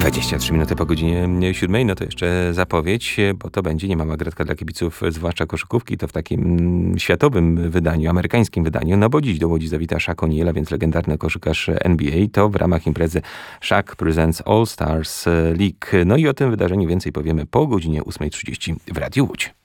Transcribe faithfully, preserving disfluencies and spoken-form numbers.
dwadzieścia trzy minuty po godzinie siódmej, no to jeszcze zapowiedź, bo to będzie niemała gratka dla kibiców, zwłaszcza koszykówki, to w takim światowym wydaniu, amerykańskim wydaniu, no bo dziś do Łodzi zawita Shaq O'Neal, a więc legendarny koszykarz N B A, to w ramach imprezy Shaq Presents All Stars League. No i o tym wydarzeniu więcej powiemy po godzinie ósmej trzydzieści w Radiu Łódź.